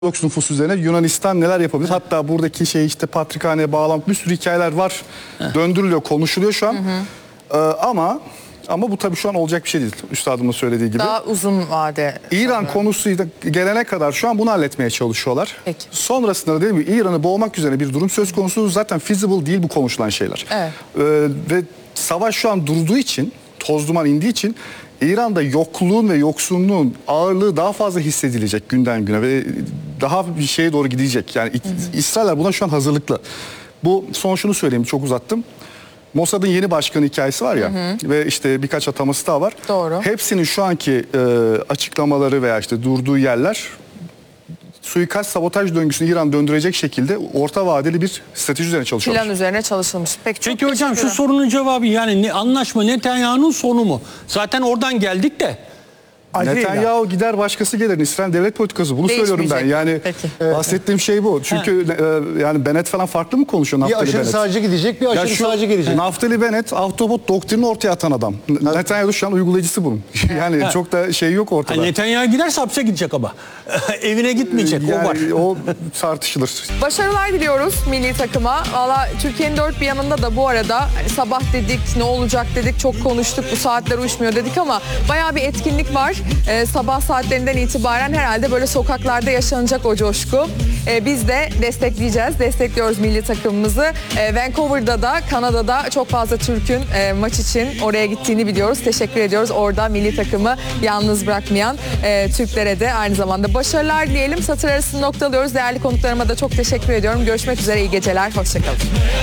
Ortodoks nüfus üzerine Yunanistan neler yapabilir? Hatta buradaki işte Patrikhane'ye bağlantılı bir sürü hikayeler var. Döndürülüyor, konuşuluyor şu an. Ama bu tabii şu an olacak bir şey değil. Üstadımın söylediği gibi. Daha uzun vade. İran konusu gelene kadar şu an bunu halletmeye çalışıyorlar. Peki. Sonrasında da dediğim gibi İran'ı boğmak üzere bir durum söz konusu. Zaten feasible değil bu konuşulan şeyler. Evet. Ve savaş şu an durduğu için, toz duman indiği için İran'da yokluğun ve yoksunluğun ağırlığı daha fazla hissedilecek günden güne ve daha bir şeye doğru gidecek. Yani İsrailler buna şu an hazırlıklı. Bu son şunu söyleyeyim, çok uzattım. Mossad'ın yeni başkanı hikayesi var ya ve işte birkaç ataması daha var. Doğru. Hepsinin şu anki açıklamaları veya işte durduğu yerler suikast sabotaj döngüsünü İran döndürecek şekilde orta vadeli bir strateji üzerine çalışıyorlar. Plan üzerine çalışılmış. Peki hocam şu sorunun cevabı yani anlaşma Netanyahu'nun sonu mu? Zaten oradan geldik de. Netanyahu gider başkası gelir. İsrail devlet politikası. Bunu söylüyorum ben. Yani bahsettiğim şey bu. Çünkü yani Bennett falan farklı mı konuşuyor? Bir aşırı sağcı gidecek, bir aşırı sağcı gelecek. Naftali Bennett Autobot doktrinini ortaya atan adam. Netanyahu şu an uygulayıcısı bunun. Yani çok da şey yok ortada. Netanyahu giderse hapse gidecek ama. Evine gitmeyecek. Yani o var. O tartışılır. Başarılar diliyoruz milli takıma. Valla Türkiye'nin dört bir yanında da bu arada sabah dedik, ne olacak dedik, çok konuştuk, bu saatler uyuşmuyor dedik ama bayağı bir etkinlik var. Sabah saatlerinden itibaren herhalde böyle sokaklarda yaşanacak o coşku. Biz de destekleyeceğiz, destekliyoruz milli takımımızı. Vancouver'da da, Kanada'da çok fazla Türk'ün maç için oraya gittiğini biliyoruz. Teşekkür ediyoruz orada milli takımı yalnız bırakmayan Türklere de aynı zamanda başarılar dileyelim. Satır arasını noktalıyoruz. Değerli konuklarıma da çok teşekkür ediyorum. Görüşmek üzere, iyi geceler, hoşçakalın.